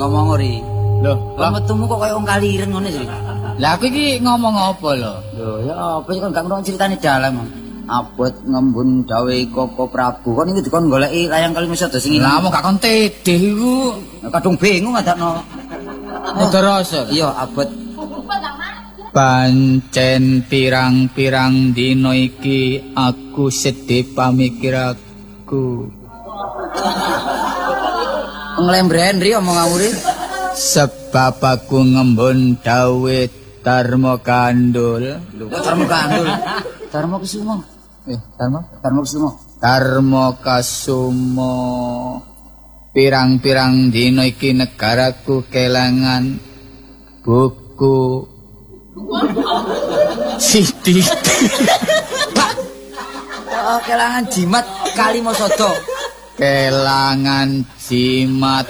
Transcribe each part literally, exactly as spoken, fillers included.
ngomong ori. Loh, kok metumu kok kaya wong kaliren ngono sih. Lah aku iki ngomong apa lho? Lho, ya apa kok gak ngrungokno critane dalam. Abot ngembun dawe Koko Prabu. Kon iki dikon goleki layang Kalimasada sing Lah mung gak kon tedeh iku. Kadung bingung adakno. Mudarasa. Iya, abot. Pancen pirang-pirang dina iki aku sedih pamikiraku. Nglembren ri omong ngawuri. Sebab aku ngembun dawe Darma Kandul. Darma Kandul. Darma Kusumo. Eh, Darma? Darma Kusumo. Darma Kasumo. Pirang-pirang dina iki negaraku kelangan buku Siti. Oh, kelangan jimat Kalimasada. Kelangan jimat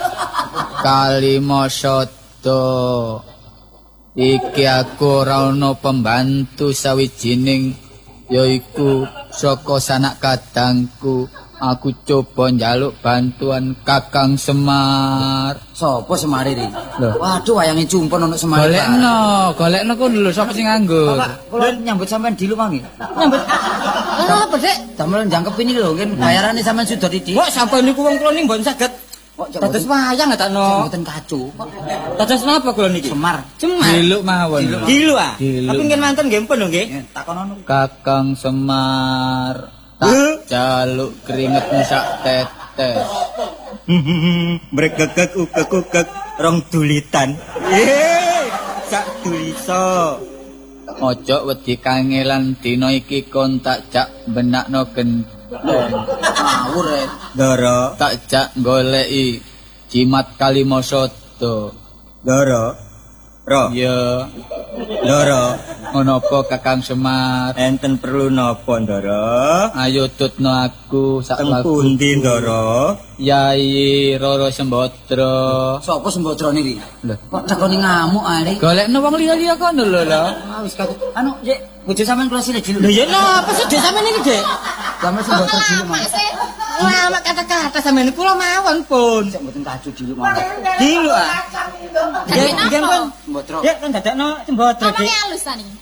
Kalimasada. Iki aku ora ana pembantu sawijining yaiku saka sanak kadangku. Aku coba njaluk bantuan Kakang Semar. Sopo Semar iki? Lho. Waduh wayange cumpon ono Semar. Golekno, golekno ku lho sapa sing nganggur. Pak, kula nyambut sampean dilu mangke. Nyambut. Lha apa, Dik? Damel njangkep ini lho, ngen bayarane sampean sudah titik. Kok sampean niku wong kula niki mboten saged. Dados wayang ngetakno. Mboten kacu. Dados napa kula niki? Semar. Semar. Diluk mawon. Dilu ah. Dilu. Tapi ngen manten nggih pun nggih. Takonono. Kakang Semar. Tak jaluk keringetmu sak tetes. Bregegek ukek-ukek rong dulitan. Eh, sak dulisa. Ojo wedi kangelan dina iki kon tak jak benakno gendeng. Ngawur e. Ndara, Tak jak goleki jimat Kalimasada. Ndara. Ro, Ya, Ndara. ngono apa Kakang Semar? Enten perlu napa, Ndara? Ayo tutno aku sak Teng lagu. pundi, Ndara? Yai Roro Sembodra. Sopo Sembodra niki? Lho, Kok takoni ngamuk ae. golekno wong liya-liya kono lho lho. Ah wis katut. Anu, Dik, bojo sampean kula sile dilu. Lho ya napa sih Dek sampean iki, Dek? Damel Sembodra dilu mangke. Lama kata-kata sampean kula mawon pun. Sik mboten kacu dilu mangke. Dilu ah. Ya, nggih pun. Sembodra. Ya kan dadakno Sembodra, Dik. Ngomongnya halus tani.